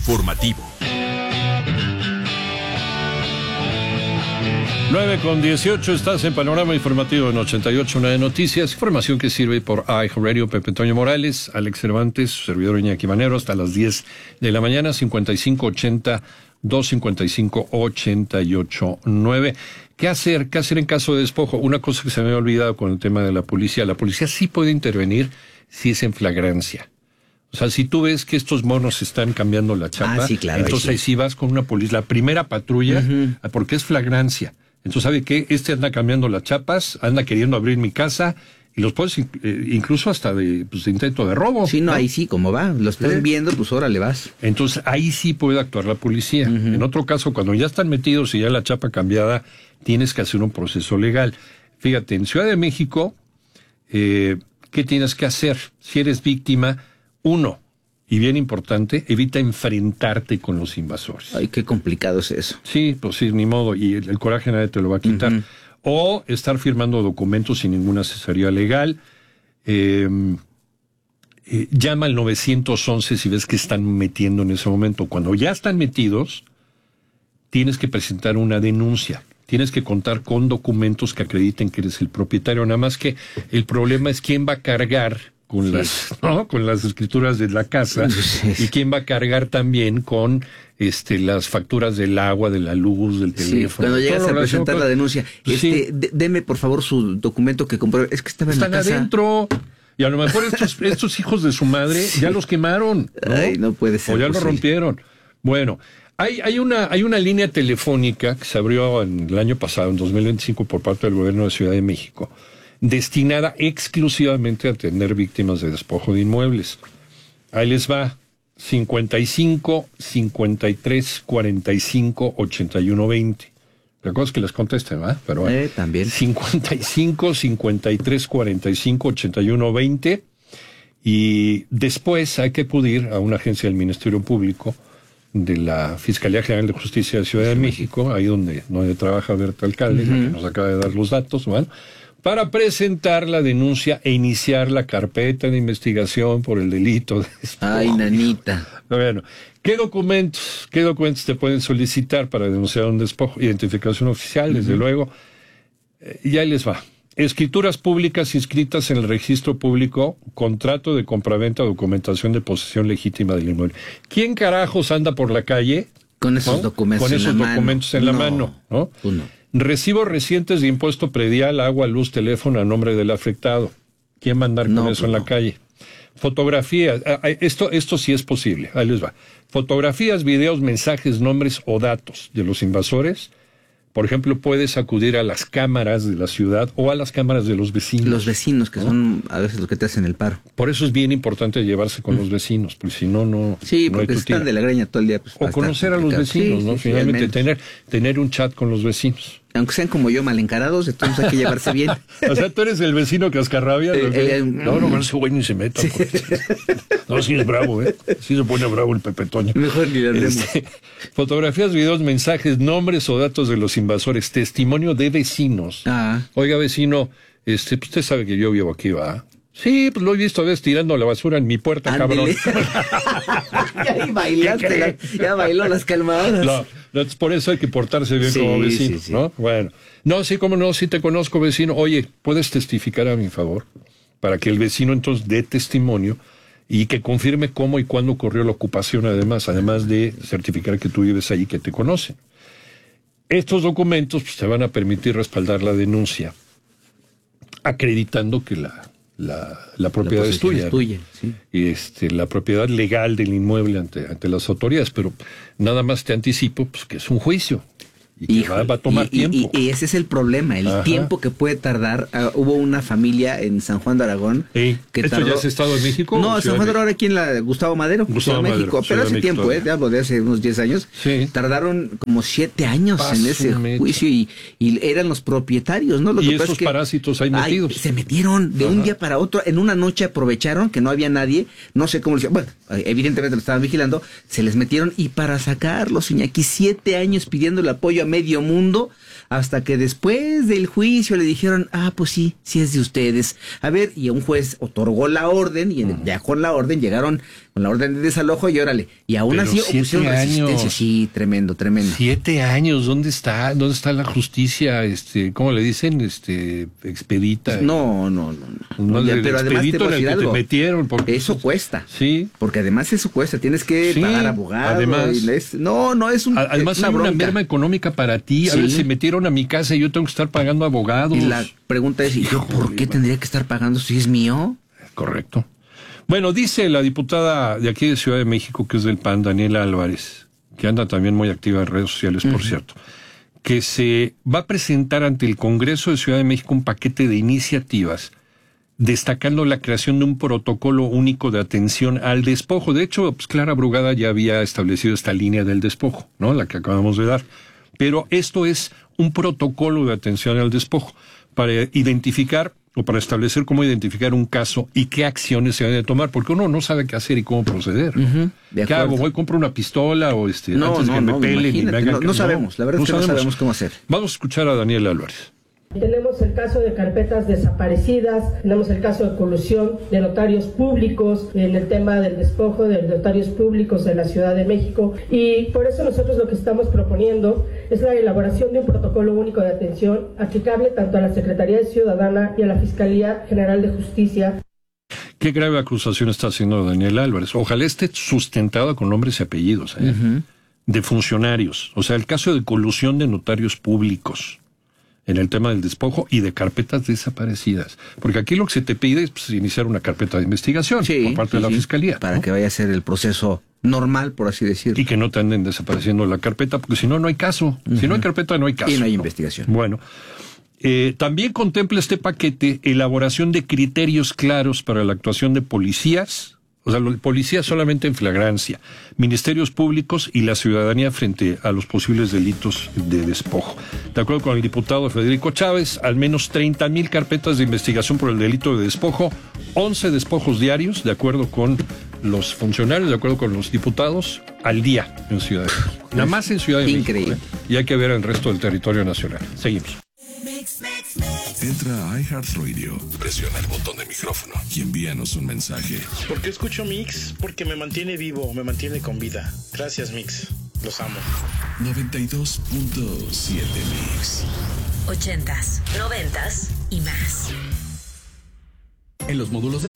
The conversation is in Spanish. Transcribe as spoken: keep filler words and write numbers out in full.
informativo. nueve con dieciocho, estás en Panorama Informativo en ochenta y ocho punto nueve Noticias. Información que sirve por iHeartRadio. Pepe Toño Morales, Alex Cervantes, su servidor Iñaki Manero, hasta las diez de la mañana, cincuenta y cinco ochenta, dos cincuenta y cinco ochenta y ocho nueve. ¿Qué hacer? ¿Qué hacer en caso de despojo? Una cosa que se me había olvidado con el tema de la policía. La policía sí puede intervenir si es en flagrancia. O sea, si tú ves que estos monos están cambiando la chapa, ah, sí, claro, entonces ahí sí. sí vas con una policía, la primera patrulla, uh-huh. porque es flagrancia. Entonces, ¿sabe qué? Este anda cambiando las chapas, anda queriendo abrir mi casa, y los puedes, eh, incluso hasta de, pues, de intento de robo. Sí, no, ¿no? Ahí sí, como va, lo estás ¿Sí? viendo, pues órale vas. Entonces, ahí sí puede actuar la policía. Uh-huh. En otro caso, cuando ya están metidos y ya la chapa cambiada, tienes que hacer un proceso legal. Fíjate, en Ciudad de México, eh, ¿qué tienes que hacer? Si eres víctima, uno, y bien importante, evita enfrentarte con los invasores. Ay, qué complicado es eso. Sí, pues sí, ni modo, y el, el coraje nadie te lo va a quitar. Uh-huh. O estar firmando documentos sin ninguna asesoría legal. Eh, eh, llama al nueve once si ves que están metiendo en ese momento. Cuando ya están metidos, tienes que presentar una denuncia. Tienes que contar con documentos que acrediten que eres el propietario. Nada más que el problema es quién va a cargar con sí. las, ¿no? con las escrituras de la casa, sí. y quién va a cargar también con este las facturas del agua, de la luz, del teléfono. Sí, cuando llegas a presentar con... la denuncia, este, sí. d- deme por favor su documento que compruebe. Es que estaba en Están la casa. adentro. Y a lo mejor estos, estos hijos de su madre sí. ya los quemaron, ¿no? Ay, no puede ser. O ya posible. lo rompieron. Bueno, hay, hay una, hay una línea telefónica que se abrió en el año pasado, en dos mil veinticinco, por parte del gobierno de Ciudad de México, destinada exclusivamente a atender víctimas de despojo de inmuebles. Ahí les va, cincuenta y cinco, cincuenta y tres, cuarenta y cinco, ochenta y uno, veinte. La cosa es que les contesten, ¿verdad? Pero bueno, eh, también. cincuenta y cinco, cincuenta y tres, cuarenta y cinco, ochenta y uno, veinte. Y después hay que acudir a una agencia del Ministerio Público, de la Fiscalía General de Justicia de Ciudad de México, ahí donde, donde trabaja Berta Alcalde, uh-huh. que nos acaba de dar los datos, ¿verdad? Para presentar la denuncia e iniciar la carpeta de investigación por el delito de despojo. Ay, nanita. Bueno, ¿qué documentos, qué documentos te pueden solicitar para denunciar un despojo? Identificación oficial, desde uh-huh. luego. Eh, y ahí les va. Escrituras públicas inscritas en el registro público, contrato de compraventa, documentación de posesión legítima del inmueble. ¿Quién carajos anda por la calle? Con esos ¿no? documentos Con esos en la documentos mano. en la no, mano, ¿no? no. Recibos recientes de impuesto predial, agua, luz, teléfono a nombre del afectado. ¿Quién va a andar con no, eso pues en no. la calle? Fotografías, esto, esto sí es posible, ahí les va. Fotografías, videos, mensajes, nombres o datos de los invasores. Por ejemplo, puedes acudir a las cámaras de la ciudad o a las cámaras de los vecinos. Los vecinos, que ¿no? son a veces los que te hacen el paro. Por eso es bien importante llevarse con mm. los vecinos, porque si no, no Sí, no porque hay están de la greña todo el día. Pues, o conocer a los vecinos, sí, ¿no? Sí, Finalmente, sí, tener, tener un chat con los vecinos. Aunque sean como yo, mal encarados, entonces hay que llevarse bien. O sea, tú eres el vecino cascarrabia. Eh, eh, no, no, no, ese güey ni se meta. Sí. No, sí es bravo, ¿eh? Sí se pone bravo el Pepe Toño. Mejor ni le este, Fotografías, videos, mensajes, nombres o datos de los invasores, testimonio de vecinos. Ah. Oiga, vecino, este, usted sabe que yo vivo aquí, ¿va? Sí, pues lo he visto a veces tirando la basura en mi puerta, Ándele. cabrón. Ya bailaste, la, ya bailó las calmadas. No, no, por eso hay que portarse bien sí, como vecino, sí, sí. ¿no? Bueno, no, sí, como no, sí te conozco, vecino. Oye, ¿puedes testificar a mi favor? Para que el vecino entonces dé testimonio y que confirme cómo y cuándo ocurrió la ocupación, además, además de certificar que tú vives ahí, que te conocen. Estos documentos pues, te van a permitir respaldar la denuncia, acreditando que la... La, la propiedad la es tuya, es tuya sí. y este, la propiedad legal del inmueble ante, ante las autoridades, pero nada más te anticipo pues, que es un juicio y que Hijo, va, va a tomar y, tiempo. Y, y ese es el problema, el Ajá. tiempo que puede tardar. Uh, hubo una familia en San Juan de Aragón ¿Eh? que ¿Esto tardó... ya es Estado de México? No, San Juan de Aragón aquí en la Gustavo Madero, Gustavo Madero, México, pero hace tiempo, todavía. eh, te hablo de hace unos diez años. Sí. Tardaron como siete años Paso en ese mecha. juicio y, y eran los propietarios, ¿no? Lo y que esos pasa es que, parásitos ahí metidos. Ay, se metieron de Ajá. un día para otro, en una noche aprovecharon que no había nadie, no sé cómo lo hicieron, bueno, evidentemente lo estaban vigilando, se les metieron y para sacarlos, Iñaki, siete años pidiendo el apoyo a medio mundo, hasta que después del juicio le dijeron, ah, pues sí, sí es de ustedes. A ver, y un juez otorgó la orden, y en, ya con la orden llegaron con la orden de desalojo, y órale. Y aún Pero así opusieron años, resistencia. Sí, tremendo, tremendo. Siete años, ¿dónde está? ¿Dónde está la justicia? Este, ¿cómo le dicen? Este, expedita. No, no, no. no. no Ya, el pero además te expedito voy a en el decir que algo. te metieron. Porque, Eso cuesta. Sí. Porque además eso cuesta. Tienes que Sí, pagar abogado. además. y es- no, no, es un, Además una hay una bronca. merma económica para ti. A Sí. ver, se metieron a mi casa y yo tengo que estar pagando abogados. Y la pregunta es, ¿y yo por qué tendría que estar pagando si es mío? Correcto. Bueno, dice la diputada de aquí de Ciudad de México, que es del P A N, Daniela Álvarez, que anda también muy activa en redes sociales, por uh-huh. cierto, que se va a presentar ante el Congreso de Ciudad de México un paquete de iniciativas destacando la creación de un protocolo único de atención al despojo. De hecho, pues Clara Brugada ya había establecido esta línea del despojo, ¿no? La que acabamos de dar. Pero esto es un protocolo de atención al despojo para identificar o para establecer cómo identificar un caso y qué acciones se deben de tomar, porque uno no sabe qué hacer y cómo proceder. Uh-huh, ¿Qué hago? ¿Voy, compro una pistola o este no, antes no, que me no, pelen y me hagan... No, no sabemos, la verdad no es que sabemos. no sabemos cómo hacer. Vamos a escuchar a Daniel Álvarez. Tenemos el caso de carpetas desaparecidas, tenemos el caso de colusión de notarios públicos en el tema del despojo de notarios públicos de la Ciudad de México, y por eso nosotros lo que estamos proponiendo es la elaboración de un protocolo único de atención aplicable tanto a la Secretaría de Ciudadana y a la Fiscalía General de Justicia. Qué grave acusación está haciendo Daniel Álvarez. Ojalá esté sustentado con nombres y apellidos, ¿eh? Uh-huh. De funcionarios. O sea, el caso de colusión de notarios públicos en el tema del despojo y de carpetas desaparecidas. Porque aquí lo que se te pide es pues, iniciar una carpeta de investigación sí, por parte sí, de la sí. Fiscalía. Para ¿no? que vaya a ser el proceso normal, por así decirlo. Y que no te anden desapareciendo la carpeta, porque si no, no hay caso. Uh-huh. Si no hay carpeta, no hay caso. Y no hay ¿no? investigación. Bueno, eh, también contempla este paquete elaboración de criterios claros para la actuación de policías, o sea, policías solamente en flagrancia, ministerios públicos y la ciudadanía frente a los posibles delitos de despojo. De acuerdo con el diputado Federico Chávez, al menos treinta mil carpetas de investigación por el delito de despojo, once despojos diarios, de acuerdo con los funcionarios, de acuerdo con los diputados, al día en Ciudad de México. Nada más en Ciudad de Increíble. México. ¿eh? Y hay que ver el resto del territorio nacional. Seguimos. Entra a iHeartRadio, presiona el botón de micrófono y envíanos un mensaje. ¿Por qué escucho Mix? Porque me mantiene vivo, me mantiene con vida. Gracias, Mix. Los amo. noventa y dos punto siete Mix. Ochentas, noventas y más. En los módulos de